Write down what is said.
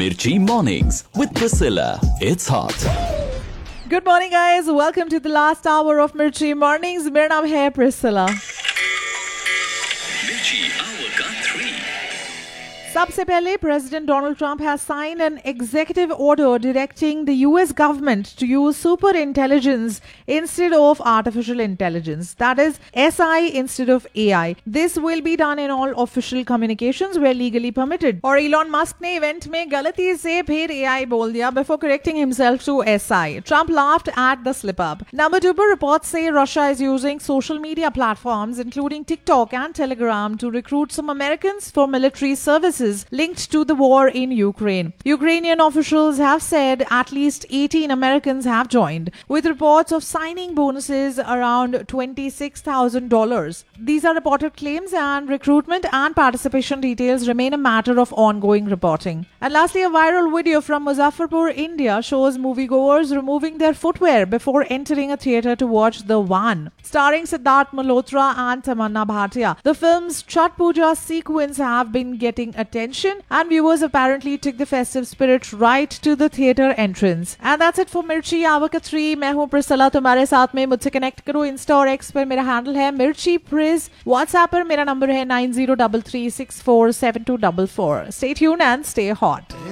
Mirchi Mornings with Priscilla. It's hot. Good morning, guys. Welcome to the last hour of Mirchi Mornings. मेरा नाम है Priscilla. Mirchi Hour का 3. सबसे पहले President Donald Trump has signed an executive order directing the US government to use super intelligence instead of artificial intelligence. That is SI instead of AI. This will be done in all official communications where legally permitted. और Elon Musk ने event में गलती से फिर AI बोल दिया before correcting himself to SI. Trump laughed at the slip up. Number 2 पर reports say Russia is using social media platforms including TikTok and Telegram to recruit some Americans for military services linked to the war in Ukraine. Ukrainian officials have said at least 18 Americans have joined, with reports of signing bonuses around $26,000. These are reported claims, and recruitment and participation details remain a matter of ongoing reporting. And lastly, a viral video from Muzaffarpur, India shows moviegoers removing their footwear before entering a theatre to watch The One. Starring Siddharth Malhotra and Tamanna Bhatia, the film's Chhat Puja sequence have been getting attention, and viewers apparently took the festive spirit right to the theatre entrance. And that's it for Mirchi Hour का 3. मैं हूँ Priscilla, तुम्हारे साथ में मुझसे connect करो Insta और x पर मेरा हैंडल है Mirchi Priz. व्हाट्सएप पर मेरा नंबर है 9033647244. Stay tuned and stay hot.